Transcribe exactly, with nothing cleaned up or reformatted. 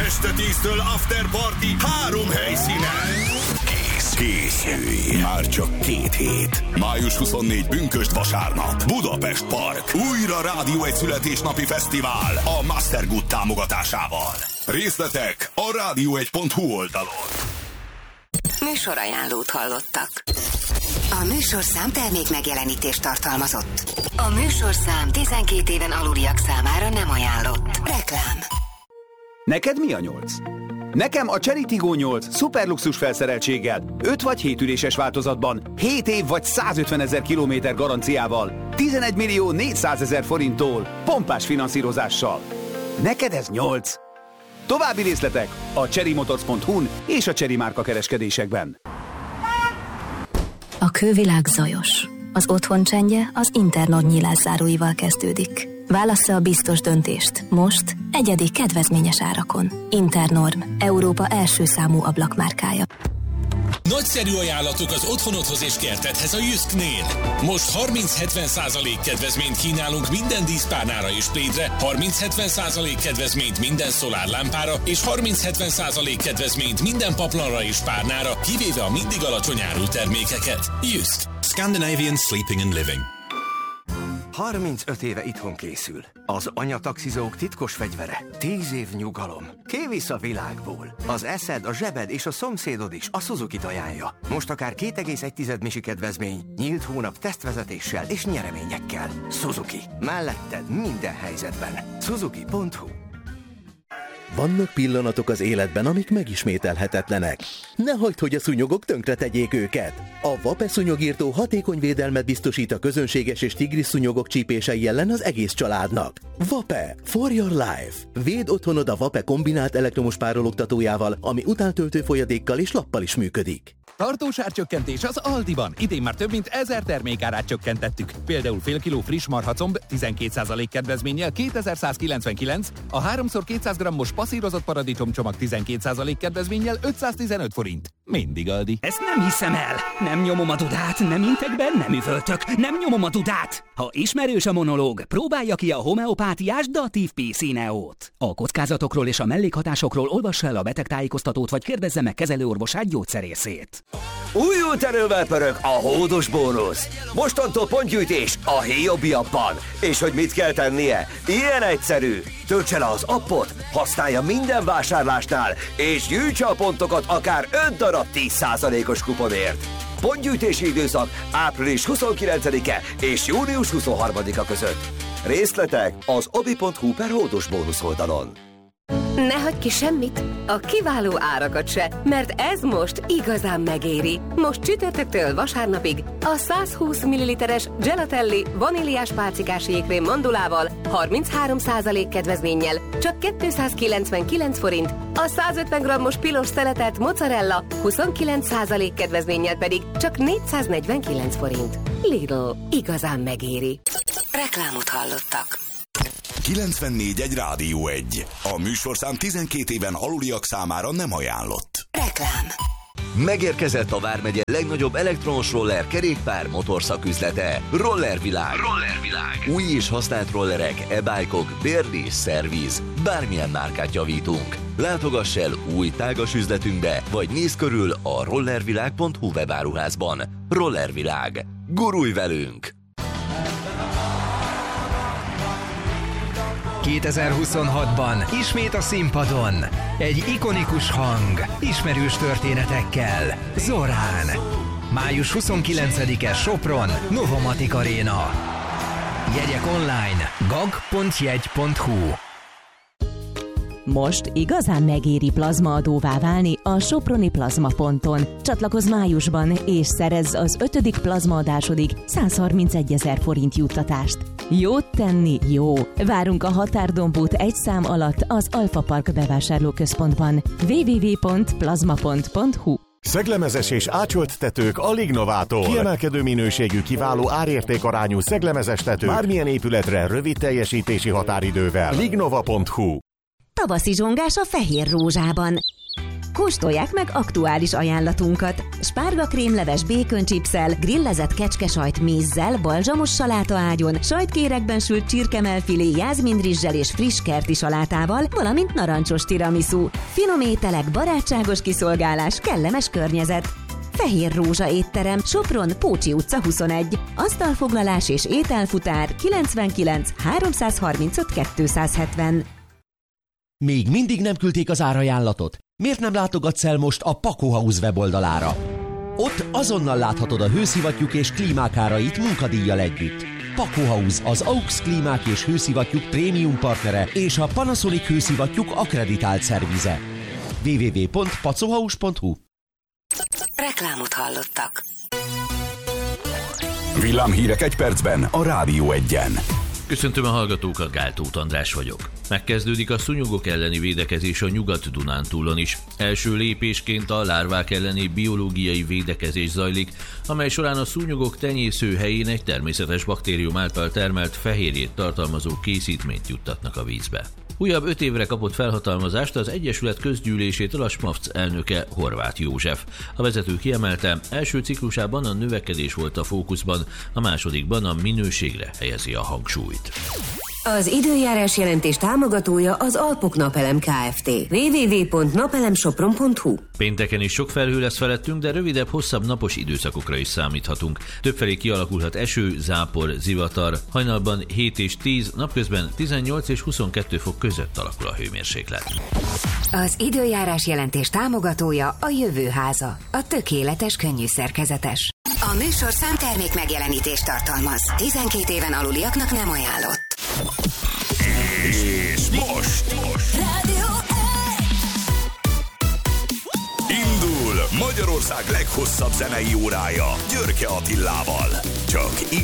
Este tíztől After Party három helyszínen. Készülj! Már csak két hét. május huszonnégy pünkösd vasárnap. Budapest Park. Újra Rádió egy születésnapi fesztivál a Master Good támogatásával. Részletek a rádió egy pont hu oldalon. Műsorajánlót hallottak. A műsorszám termék megjelenítést tartalmazott. A műsorszám tizenkét éven aluliak számára nem ajánlott. Reklám. Neked mi a nyolc? Nekem a Chery Tiggo nyolc szuperluxus felszereltséggel, öt vagy hét üléses változatban, hét év vagy százötvenezer kilométer garanciával, tizenegy millió négyszázezer forinttól, pompás finanszírozással. Neked ez nyolc. További részletek a chery motors pont hu-n és a Chery márka kereskedésekben. A külvilág zajos. Az otthon csendje az Internord nyílászáróival kezdődik. Válassza a biztos döntést. Most egyedi kedvezményes árakon. Internorm, Európa első számú ablakmárkája. Nagyszerű ajánlatok az otthonodhoz és kertedhez a Jysknél. Most harminc-hetven százalék kedvezményt kínálunk minden díszpárnára és plédre, harminc-hetven százalék kedvezményt minden szolárlámpára és harminc-hetven százalék kedvezményt minden paplanra és párnára, kivéve a mindig alacsony árú termékeket. Jysk. Scandinavian Sleeping and Living. harmincöt éve itthon készül. Az anyataxizók titkos fegyvere. tíz év nyugalom. Kivisz a világból. Az eszed, a zsebed és a szomszédod is a Suzuki-t ajánlja. Most akár két egész egy misi kedvezmény, nyílt hónap tesztvezetéssel és nyereményekkel. Suzuki. Melletted minden helyzetben. Suzuki pont hu. Vannak pillanatok az életben, amik megismételhetetlenek. Ne hagyd, hogy a szúnyogok tönkretegyék őket. A Vape szúnyogírtó hatékony védelmet biztosít a közönséges és tigris szúnyogok csípései ellen az egész családnak. Vape. For your life. Védd otthonod a Vape kombinált elektromos párologtatójával, ami utántöltő folyadékkal és lappal is működik. Tartós árcsökkentés az Aldiban. Idén már több mint ezer termékárát csökkentettük. Például fél kiló friss marhacomb tizenkét százalék kedvezménnyel kétezer-százkilencvenkilenc, a háromszor kétszáz grammos passzírozott paradicsomcsomag tizenkét százalék kedvezménnyel ötszáztizenöt forint. Mindig Aldi. Ezt nem hiszem el! Nem nyomom a dudát, nem intek be, nem üvöltök, nem nyomom a dudát! Ha ismerős a monológ, próbálja ki a homeopátiás Datív P-Cineót. A kockázatokról és a mellékhatásokról olvassa el a betegtájékoztatót, vagy kérdezze meg kezelőorvosát, gyógyszerészét. Újult erővel pörög a hódos bónusz. Mostantól pontgyűjtés a Hiobi appban. És hogy mit kell tennie? Ilyen egyszerű. Töltse le az appot, használja minden vásárlásnál, és gyűjtse a pontokat akár öt darab tíz százalékos kuponért. Pontgyűjtési időszak április huszonkilencedike és június huszonharmadika között. Részletek az obi pont hu per hódos bónusz oldalon. Ne hagyj ki semmit, a kiváló árakat se, mert ez most igazán megéri. Most csütörtöktől vasárnapig a száz húsz milliliteres Gelatelli vaníliás pálcikás jégkrém mandulával harminchárom százalék kedvezménnyel csak kétszázkilencvenkilenc forint, a száz ötven grammos pilos szeletet mozzarella huszonkilenc százalék kedvezménnyel pedig csak négyszáznegyvenkilenc forint. Lidl, igazán megéri. Reklámot hallottak. kilencvennégy egy Rádió egy. A műsorszám tizenkét éven aluliak számára nem ajánlott. Reklám. Megérkezett a vármegye legnagyobb elektromos roller kerékpár motországüzlete. Rollervilág. Rollervilág. Új és használt rollerek, e-bike-ok, bérlés, szerviz. Bármilyen márkát javítunk. Látogass el új tágas üzletünkbe, vagy nézz körül a rollervilág pont hu webáruházban. Rollervilág. Gurulj velünk! kétezer-huszonhatban ismét a színpadon. Egy ikonikus hang, ismerős történetekkel. Zorán. május huszonkilencedike Sopron, Novomatic Arena. Jegyek online gag pont jegy pont hu. Most igazán megéri plazmaadóvá válni a soproni plazmaponton. Csatlakozz májusban, és szerezz az ötödik plazmaadásodig száz harmincegy ezer forint juttatást. Jót tenni jó! Várunk a Határdombút egy szám alatt az Alfa Park bevásárlóközpontban. double-u double-u double-u pont plazmapont pont hu. Szeglemezes és ácsolt tetők a Lignovától. Kiemelkedő minőségű, kiváló árértékarányú szeglemezes tető bármilyen épületre rövid teljesítési határidővel. Lignova pont hu. Tavaszi zsongás a Fehér Rózsában. Kóstolják meg aktuális ajánlatunkat. Spárga krémleves béköncsipszel, grillezett kecskesajt mézzel, balzsamos salátaágyon, sajtkérekben sült csirkemelfilé jászminrizssel és friss kerti salátával, valamint narancsos tiramisu. Finom ételek, barátságos kiszolgálás, kellemes környezet. Fehér Rózsa étterem, Sopron, Pócsi utca huszonegy. Asztalfoglalás és ételfutár kilencvenkilenc háromszázharmincöt kétszázhetven. Még mindig nem küldték az árajánlatot? Miért nem látogatsz el most a Paco House weboldalára? Ott azonnal láthatod a hőszivattyúk és klímák árait munkadíjjal együtt. Paco House az á u x klímák és hőszivattyúk prémium partnere és a Panasonic hőszivattyúk akkreditált szervize. double-u double-u double-u pont pacohouse pont hu. Reklámot hallottak. Villámhírek egy percben a Rádió Egyen. Köszöntöm a hallgatókat, Gál Tóth András vagyok. Megkezdődik a szúnyogok elleni védekezés a Nyugat-Dunántúlon is. Első lépésként a lárvák elleni biológiai védekezés zajlik, amely során a szúnyogok tenyésző helyén egy természetes baktérium által termelt fehérjét tartalmazó készítményt juttatnak a vízbe. Újabb öt évre kapott felhatalmazást az Egyesület közgyűlésétől a SMAFC elnöke, Horváth József. A vezető kiemelte, első ciklusában a növekedés volt a fókuszban, a másodikban a minőségre helyezi a hangsúlyt. Az időjárás jelentés támogatója az Alpok Napelem Kft. double-u double-u double-u pont napelemsopron pont hu. Pénteken is sok felhő lesz felettünk, de rövidebb, hosszabb napos időszakokra is számíthatunk. Többfelé kialakulhat eső, zápor, zivatar. Hajnalban hét és tíz, napközben tizennyolc és huszonkettő fok között alakul a hőmérséklet. Az időjárás jelentés támogatója a Jövőháza, a tökéletes könnyű szerkezetes. A műsor számtermék megjelenítést tartalmaz. tizenkét éven aluliaknak nem ajánlott. És most, most. Indul Magyarország leghosszabb zenei órája Györke Attilával. Csak